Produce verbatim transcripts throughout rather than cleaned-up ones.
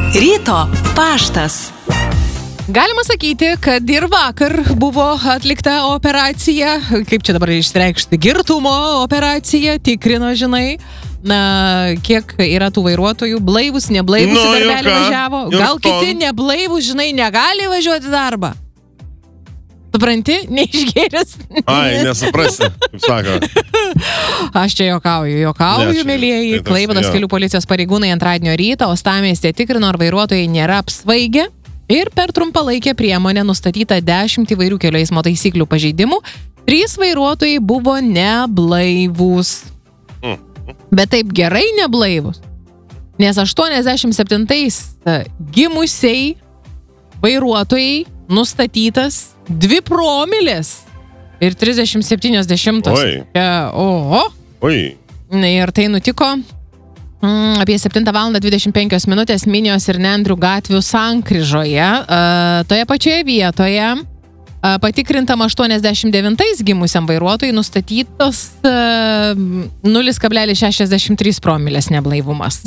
Ryto paštas. Galima sakyti, kad ir vakar buvo atlikta operacija, kaip čia dabar išreikšti, girtumo operacija, tikrino, žinai, na, kiek yra tų vairuotojų, blaivus, neblaivus Nu, į darbelį jau ką, važiavo. jau Gal to. kiti neblaivus, žinai, negali važiuoti į darbą. Supranti, neišgėręs. Ai, nesuprasi, kaip sako. Aš čia jokauju, jokauju, Ne, čia- mėlieji. tai tas, Klaipėdos jo. kelių policijos pareigūnai antradienio rytą uostamiestyje tikrino, ar vairuotojai nėra apsvaigę. Ir per trumpalaikę priemonę nustatyta dešimt įvairių kelių eismo taisyklių pažeidimų. Trys vairuotojai buvo neblaivūs. Bet taip gerai neblaivūs. Nes aštuoniasdešimt septintais gimusiai vairuotojai nustatytas dvi promilės ir trisdešimt septynios dešimtos. Oi. Čia, oho. Oi. Na, ir tai nutiko mm, apie septintą valandą dvidešimt penkios minutės Minijos ir Nendrių gatvių sankryžoje. Uh, toje pačioje vietoje uh, patikrintam aštuoniasdešimt devintais gimusiam vairuotojui nustatytos uh, nulis kablelis šešiasdešimt trys promilės neblaivumas.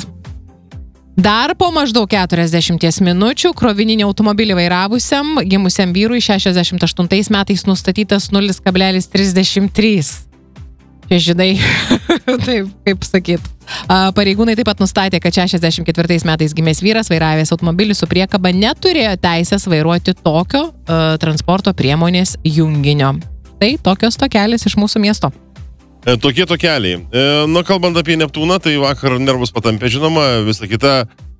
Dar po maždaug keturiasdešimties minučių krovininį automobilį vairavusiam gimusiam vyrui šešiasdešimt aštuntais metais nustatytas nulis kablelis trisdešimt trys. Čia žinai, taip, kaip sakyt. Pareigūnai taip pat nustatė, kad šešiasdešimt ketvirtais metais gimęs vyras vairavęs automobilį su priekaba neturėjo teisės vairuoti tokio uh, transporto priemonės junginio. Tai tokios tokelės iš mūsų miesto. E, tokie tokeliai. E, nu, kalbant apie Neptūną, tai vakar nervus patampė, žinoma, visa kita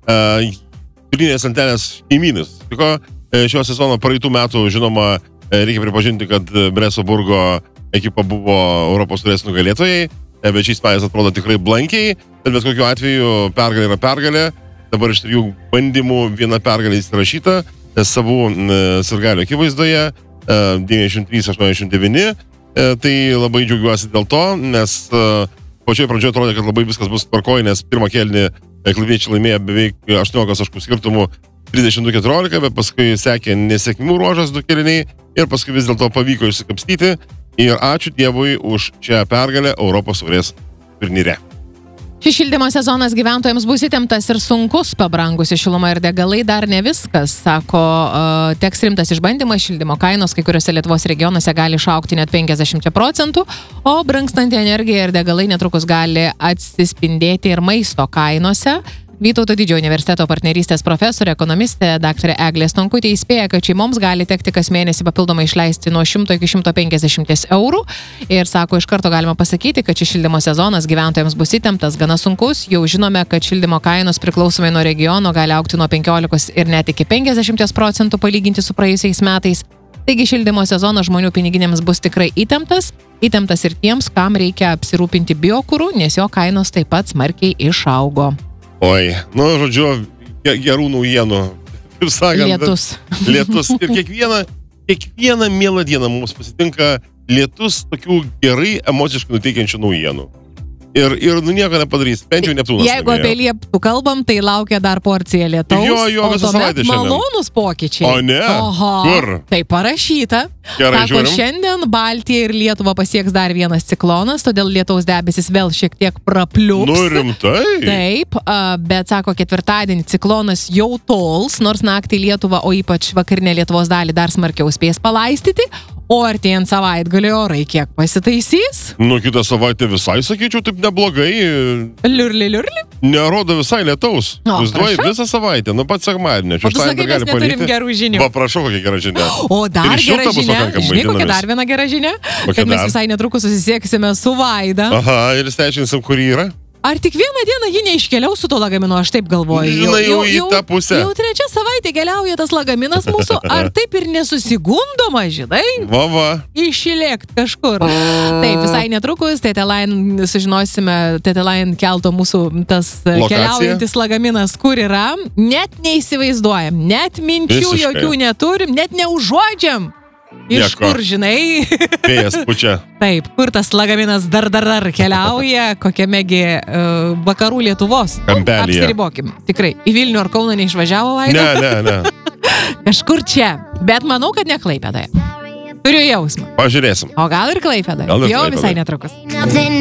e, pilinės lentelės šeimynus. Tiko, e, šio sezono praeitų metų, žinoma, e, reikia pripažinti, kad Bresoburgo ekipa buvo Europos taurės nugalėtojai, e, bet šis pajas atrodo tikrai blankiai, bet bet kokiu atveju pergalė yra pergalė. Dabar iš trijų bandymų viena pergalė įsirašyta, e, savų e, sirgalių akivaizdoje, e, devyniasdešimt trys aštuoniasdešimt devyni. E, tai labai džiaugiuosi dėl to, nes e, pačioje pradžioje atrodė, kad labai viskas bus tvarkoj, nes pirmą kėlinį e, klaipėdiečiai laimėjo beveik aštuoniolika taškų skirtumų trisdešimt du keturiolika, bet paskui sekė nesėkmių ruožas du kėliniai ir paskui vis dėlto pavyko išsikapstyti ir ačiū Dievui už šią pergalę Europos taurės turnyre. Šis šildymo sezonas gyventojams bus įtemptas ir sunkus, pabrangusi šiluma ir degalai dar ne viskas, sako, uh, teks rimtas išbandymas, šildymo kainos kai kuriuose Lietuvos regionuose gali išaugti net penkiasdešimt procentų, o brangstanti energija ir degalai netrukus gali atsispindėti ir maisto kainose. Vytauto Didžiojo universiteto partnerystės profesorė, ekonomistė daktarė Eglė Stonkutė įspėja, kad šeimoms gali tekti kas mėnesį papildomai išleisti nuo šimto iki šimto penkiasdešimt eurų ir sako, iš karto galima pasakyti, kad šis šildymo sezonas gyventojams bus įtemptas, gana sunkus. Jau žinome, kad šildymo kainos priklausomai nuo regiono gali augti nuo penkiolikos ir net iki penkiasdešimt procentų palyginti su praėjusiais metais. Taigi šildymo sezonas žmonių piniginėms bus tikrai įtemptas, įtemptas ir tiems, kam reikia apsirūpinti biokuru, nes jo kainos taip pat smarkiai išaugo. Oi, nu, žodžiu, ge- gerų naujienų. Kaip sakant, Lietus. Lietus. Ir kiekvieną, kiekvieną mielą dieną mums pasitinka lietus tokių gerai emociškai nuteikiančių naujienų. Ir, ir nu nieko nepadarys, bent jau Neptūnas. Jeigu laimėjo. apie lieptų kalbam, tai laukia dar porcija lietaus. Jo, jo, o visą tuomet savaitę šiandien. malonus pokyčiai. O ne? Oho, Kur? tai parašyta. Gerai, Sako, žiūrim. šiandien Baltiją ir Lietuvą pasieks dar vienas ciklonas, todėl lietaus debesis vėl šiek tiek prapliups. Nu, rimtai? Taip, a, bet sako, ketvirtadienį ciklonas jau tols, nors naktį Lietuvą, o ypač vakarinę Lietuvos dalį dar smarkiau spės palaistyti, o artėjant savaitgalį orai kiek pasitaisys. Nu, kitą savaitę visai, sakyčiau, taip neblogai. Liurli, liurli. Nerodo visai lietaus. O, Vaizduoji prašau. visą savaitę, nu pats sekmadienį. O tu sakai, mes neturim gerų žinių. Va, prašau, kokia gera žinia. O dar Ir gera šilta bus žinia, pakankamai žinai, kokia dienomis. dar viena gera žinia, Kokia kad mes dar? visai netrukus susisieksime su Vaida. Aha, ir stečinsim, kur yra. Ar tik vieną dieną ji neiškeliaus su to lagaminu, aš taip galvoju. Žinai, jau į tą pusę. Jau trečia savaitė keliauja tas lagaminas mūsų, ar taip ir nesusigundoma, žinai? Va, va. Išlėkt kažkur. Taip, visai netrukus Tetelain sužinosime, Tetelain kelto mūsų tas Lokacija. keliaujantis lagaminas, kur yra. Net neįsivaizduojam, net minčių Visiškai. jokių neturim, net neužuodžiam. Iš Nieko. kur, žinai? Vėjas pučia. Taip, kur tas lagaminas dar dar dar keliauja, kokiamegi uh, vakarų Lietuvos. Kampelyje. Apsiribokim. Tikrai, į Vilnių ar Kauną neišvažiavo Vaida? Ne, ne, ne. Kažkur čia, bet manau, kad ne Klaipėdoje. Turiu jausmą. Pažiūrėsim. O gal ir Klaipėdoje? Gal ir Jau Klaipėdoje. visai netrukus. Nothing